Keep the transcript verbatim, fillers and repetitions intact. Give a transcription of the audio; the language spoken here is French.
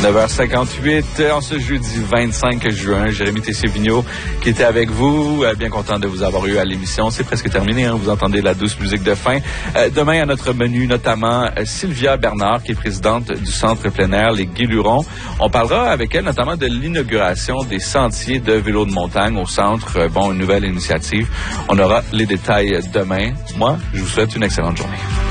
neuf heures cinquante-huit, en ce jeudi vingt-cinq juin, Jérémy Tessier-Vigneault qui était avec vous. Bien content de vous avoir eu à l'émission. C'est presque terminé, hein? Vous entendez la douce musique de fin. Euh, demain, à notre menu, notamment Sylvia Bernard, qui est présidente du Centre plein air Les Guilurons. On parlera avec elle notamment de l'inauguration des sentiers de vélo de montagne au centre. Bon, une nouvelle initiative. On aura les détails demain. Moi, je vous souhaite une excellente journée.